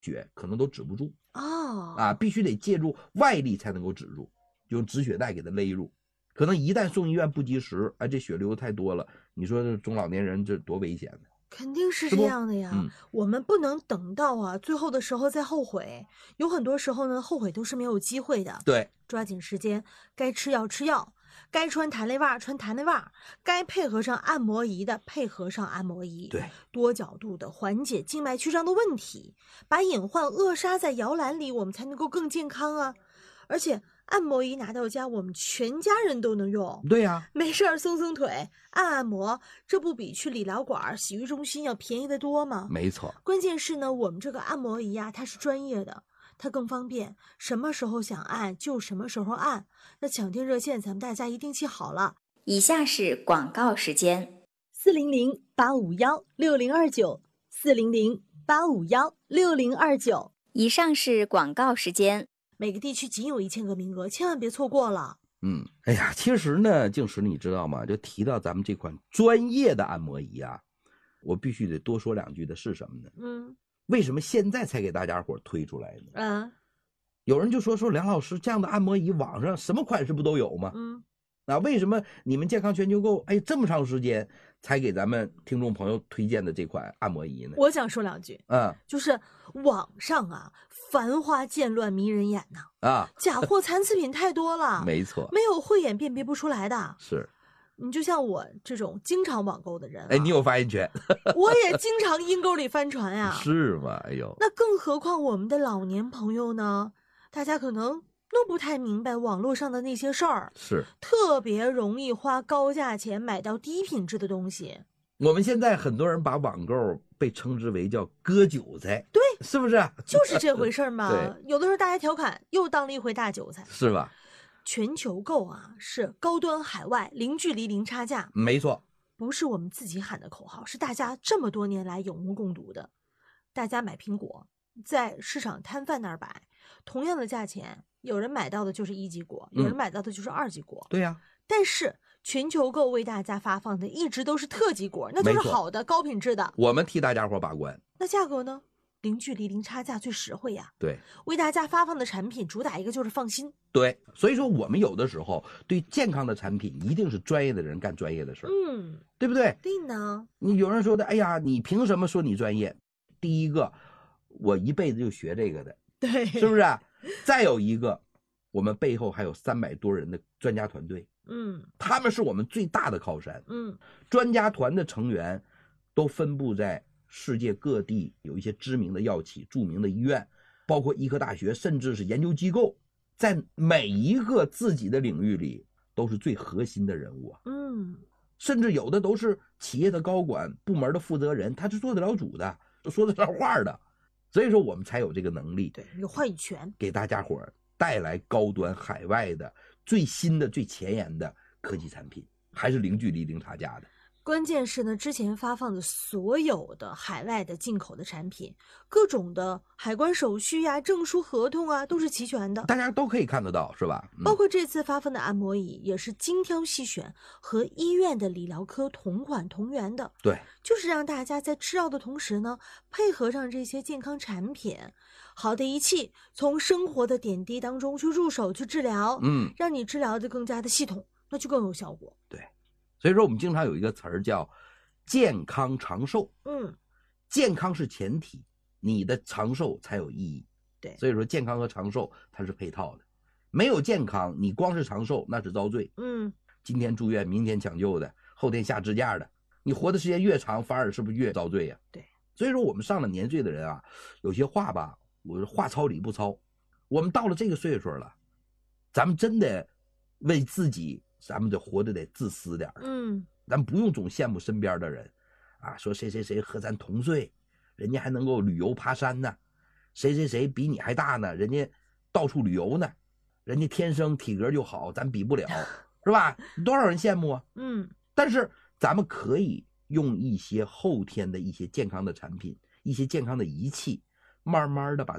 血可能都止不住哦， 必须得借助外力才能够止住，用止血带给它勒住。可能一旦送医院不及时，这血流太多了，你说这中老年人这多危险呢？ 肯定是这样的呀。我们不能等到最后的时候再后悔。有很多时候呢，后悔都是没有机会的。 对， 抓紧时间，该吃药吃药，该穿弹力袜穿弹力袜，该配合上按摩仪的配合上按摩仪。 对， 多角度的缓解静脉曲张的问题，把隐患扼杀在摇篮里，我们才能够更健康啊。而且按摩仪拿到家，我们全家人都能用。 对呀， 没事儿松松腿，按摩，这不比去理疗馆、洗浴中心要便宜得多吗？ 没错。 关键是呢，我们这个按摩仪它是专业的，它更方便，什么时候想按就什么时候按。那抢订热线咱们大家一定记好了。 以下是广告时间 ：400-851-6029，400-851-6029。 以上是广告时间。 每个地区仅有1000个名额，千万别错过了。 哎呀，其实呢，静石你知道吗？就提到咱们这款专业的按摩仪我必须得多说两句的是什么呢？为什么现在才给大家伙推出来呢？有人就说梁老师，这样的按摩仪网上什么款式不都有吗？为什么你们健康全球购这么长时间才给咱们听众朋友推荐的这款按摩仪呢？ 我想说两句，就是网上繁花渐乱迷人眼呐，假货残次品太多了， 没错， 没有慧眼辨别不出来的。 是， 你就像我这种经常网购的人， 你有发言权， 我也经常阴沟里翻船呀， 是吗？哎呦， 那更何况我们的老年朋友呢？大家可能弄不太明白网络上的那些事儿， 是特别容易花高价钱买到低品质的东西。 我们现在很多人把网购被称之为叫割韭菜， 对， 是不是？ 就是这回事嘛。 对， 有的时候大家调侃，又当了一回大韭菜， 是吧？ 全球购是高端海外，零距离零差价， 没错， 不是我们自己喊的口号，是大家这么多年来有目共睹的。大家买苹果，在市场摊贩那儿摆，同样的价钱，有人买到的就是1级果，有人买到的就是2级果。 对呀， 但是全球购为大家发放的一直都是特级果，那就是好的高品质的。 我们替大家伙把关。 那价格呢？零距离零差价最实惠呀。 对， 为大家发放的产品主打一个就是放心。 对，所以说我们有的时候对健康的产品一定是专业的人干专业的事儿，对不对？ 对呢。 你有人说的，哎呀，你凭什么说你专业？第一个，我一辈子就学这个的， 对， 是不是？再有一个，我们背后还有300多人的专家团队，他们是我们最大的靠山，专家团的成员都分布在世界各地，有一些知名的药企、著名的医院，包括医科大学，甚至是研究机构，在每一个自己的领域里都是最核心的人物甚至有的都是企业的高管、部门的负责人，他是做得了主的，说得上话的，所以说我们才有这个能力， 对，有话语权， 给大家伙带来高端海外的最新的、最前沿的科技产品，还是零距离零差价的。 关键是呢，之前发放的所有的海外的进口的产品，各种的海关手续证书合同都是齐全的， 大家都可以看得到，是吧？ 包括这次发放的按摩椅也是精挑细选，和医院的理疗科同款同源的。 对， 就是让大家在吃药的同时呢，配合上这些健康产品，好的仪器，从生活的点滴当中去入手去治疗，让你治疗的更加的系统，那就更有效果。 对。所以说我们经常有一个词儿叫健康长寿，健康是前提，你的长寿才有意义。 对， 所以说健康和长寿它是配套的，没有健康你光是长寿那是遭罪。今天住院明天抢救的，后天下支架的，你活的时间越长反而是不是越遭罪呀？ 对， 所以说我们上了年岁的人有些话吧，我话糙理不糙，我们到了这个岁数了，咱们真的为自己，咱们得活得得自私点咱不用总羡慕身边的人说谁谁谁和咱同岁，人家还能够旅游爬山呢，谁谁谁比你还大呢，人家到处旅游呢，人家天生体格就好，咱比不了，是吧？多少人羡慕但是咱们可以用一些后天的一些健康的产品，一些健康的仪器，慢慢的把